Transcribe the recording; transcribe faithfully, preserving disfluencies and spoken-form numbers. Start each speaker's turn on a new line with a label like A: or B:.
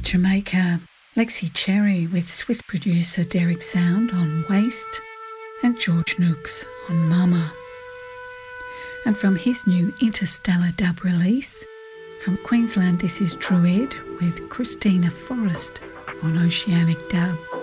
A: Jamaica, Lexi Cherry with Swiss producer Derek Sound on Waste and George Nooks on Mama. And from his new Interstellar dub release, from Queensland this is Druid with Christina Forrest on Oceanic Dub.